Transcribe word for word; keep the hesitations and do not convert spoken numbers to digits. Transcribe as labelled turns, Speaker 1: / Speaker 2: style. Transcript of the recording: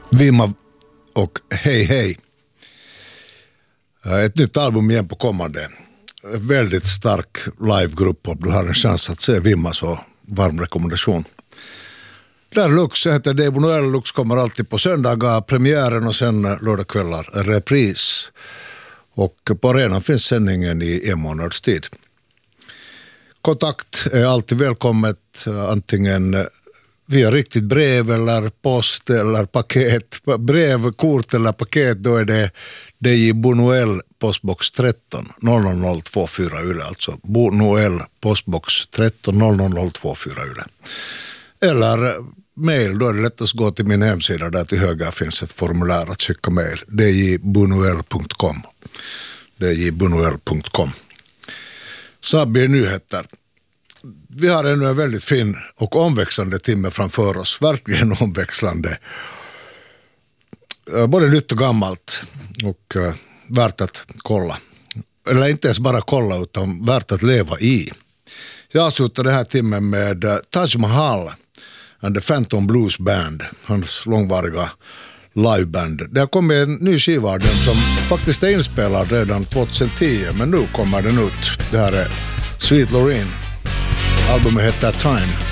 Speaker 1: Vimma och Hej Hej. Ett nytt album igen på kommande. Väldigt stark livegrupp och du har en chans att se Vimma, så varm rekommendation. Där Lux heter Debo Noel. Lux kommer alltid på söndagar, premiären och sen lördagskvällar repris. Och på arenan finns sändningen i en månads tid. Kontakt är alltid välkommet, antingen via riktigt brev eller post eller paket. Brev, kort eller paket, då är det D J Bonoel postbox tretton noll noll noll två fyra Yle, alltså Bonoel postbox tretton noll noll noll två fyra Yle. Eller mail, då är det lätt att gå till min hemsida, där till höger finns ett formulär att skicka mail, d j bonoel punkt com d j bonoel punkt com. Sabbi nyheter. Vi har ännu en väldigt fin och omväxlande timme framför oss, verkligen omväxlande. Både nytt och gammalt och uh, värt att kolla. Eller inte ens bara kolla, utan värt att leva i. Jag avslutar den här timmen med uh, Taj Mahal and the Phantom Blues Band, hans långvariga liveband. Det har kommit en ny skiva av dem som faktiskt är inspelad redan tjugohundratio, men nu kommer den ut. Det här är Sweet Lorraine. Albumet heter Time.